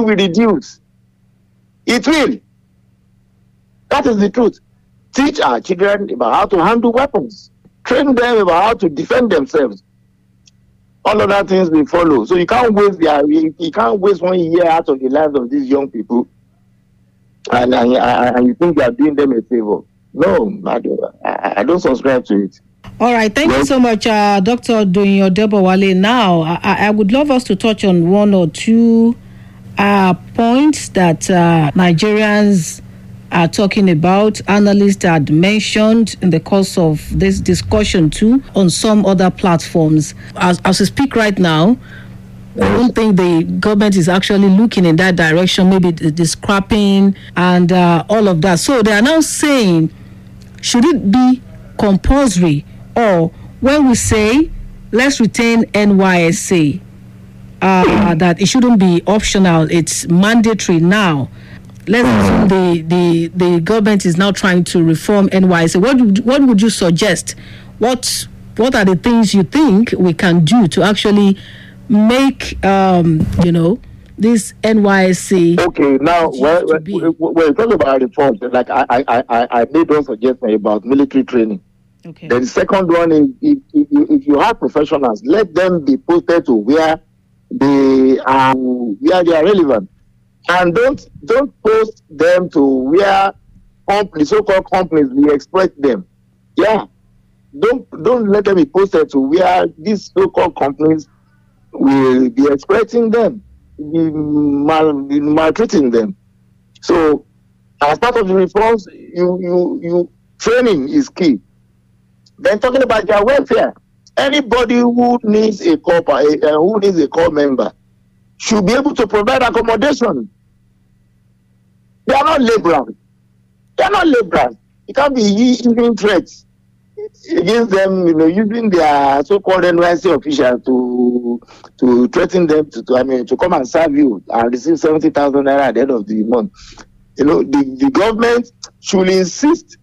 will reduce. It will. That is the truth. Teach our children about how to handle weapons. Train them about how to defend themselves. All other things will follow. So you can't waste 1 year out of the lives of these young people, and you think you are doing them a favor. No, I don't subscribe to it. All right, thank you so much, Dr. Doyin Odebowale. Now, I would love us to touch on one or two points that Nigerians are talking about. Analysts had mentioned in the course of this discussion too on some other platforms. As we speak right now, I don't think the government is actually looking in that direction, maybe the scrapping and all of that. So they are now saying, should it be compulsory, or when we say let's retain NYSC, that it shouldn't be optional, it's mandatory now. Let's assume the government is now trying to reform NYSC. What would you suggest? What are the things you think we can do to actually make this NYSC? Okay, now when you talk about reforms, like I made one suggestion about military training. Okay. Then the second one is if you have professionals, let them be posted to where they are relevant, and don't post them to where so-called companies will exploit them. Yeah, don't let them be posted to where these so-called companies will be exploiting them, be maltreating them. So, as part of the reforms, you training is key. Then talking about their welfare, anybody who needs a core member should be able to provide accommodation. They are not laborers. You can't be using threats against them, using their so-called NYSC officials to threaten them to come and serve you and receive 70,000 naira at the end of the month. The government should insist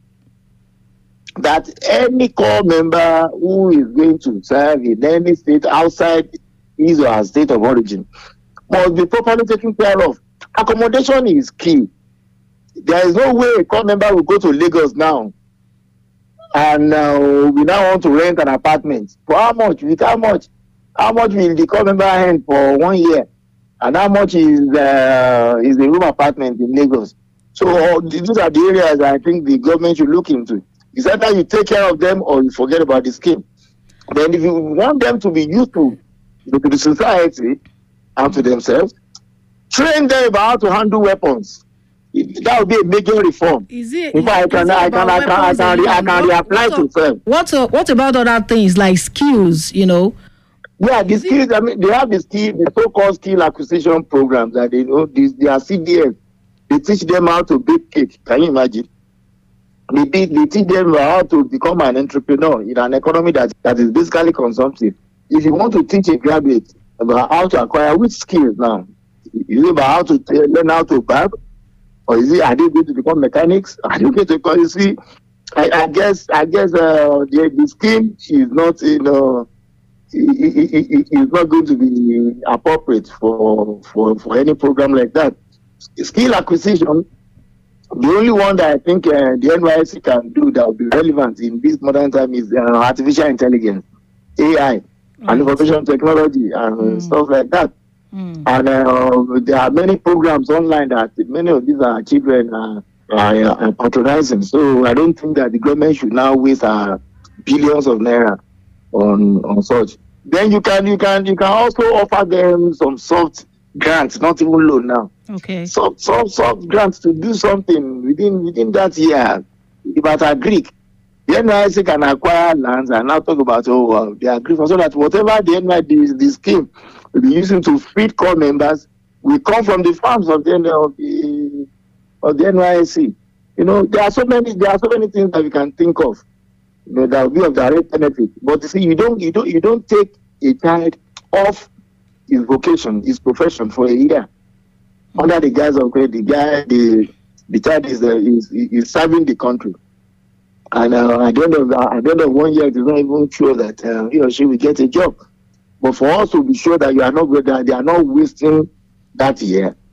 that any core member who is going to serve in any state outside his or her state of origin must be properly taken care of. Accommodation is key. There is no way a core member will go to Lagos now and we now want to rent an apartment. For how much? With how much? How much will the core member rent for 1 year? And how much is the room apartment in Lagos? So these are the areas I think the government should look into. It's either you take care of them or you forget about the scheme. Then if you want them to be useful to the society and to themselves, train them about how to handle weapons. That would be a major reform. I can reapply to them. What about other things like skills, Yeah, the skills, they have the so-called skill acquisition programs that they are CDS. They teach them how to bake cake. Can you imagine? They teach them how to become an entrepreneur in an economy that is basically consumptive. If you want to teach a graduate about how to acquire which skills now, is it about how to learn how to barb, or are they going to become mechanics? Are they going to you see? I guess the scheme is not it's not going to be appropriate for any program like that. Skill acquisition. The only one that I think the NYSC can do that will be relevant in this modern time is artificial intelligence, AI, and information technology, and stuff like that. And there are many programs online that many of these children are patronizing. So I don't think that the government should now waste billions of naira on such. Then you can also offer them some soft grants, not even loan now. Okay. Soft grants to do something within that year. About agric, the NYSC can acquire lands and now talk about the agric, so that whatever the scheme will be using to feed core members will come from the farms of the NYSC. There are so many things that we can think of. That will be of direct benefit. But you see, you don't take a child off his vocation, his profession for a year. Under the guise of the child is serving the country, and at the end of 1 year, it is not even sure that he or she will get a job. But for us to be sure that they are not wasting that year,